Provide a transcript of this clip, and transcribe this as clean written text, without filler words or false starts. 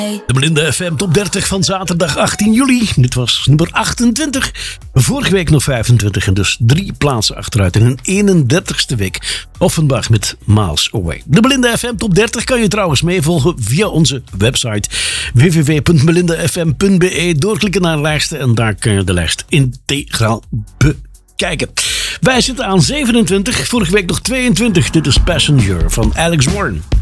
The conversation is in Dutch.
De Belinda FM Top 30 van zaterdag 18 juli. Dit was nummer 28. Vorige week nog 25 en dus 3 plaatsen achteruit in een 31ste week. Offenbach met Miles Away. De Belinda FM Top 30 kan je trouwens meevolgen via onze website www.belindafm.be. Doorklikken naar lijsten en daar kun je de lijst integraal bekijken. Wij zitten aan 27, vorige week nog 22. Dit is Passenger van Alex Warren.